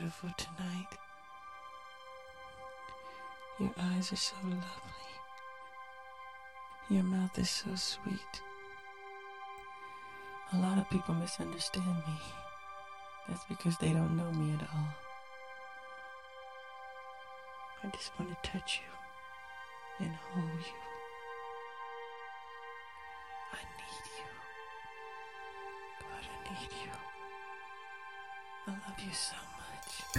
beautiful tonight. Your eyes are so lovely. Your mouth is so sweet. A lot of people misunderstand me. That's because they don't know me at all. I just want to touch you and hold you. I need you. God, I need you. I love you so much.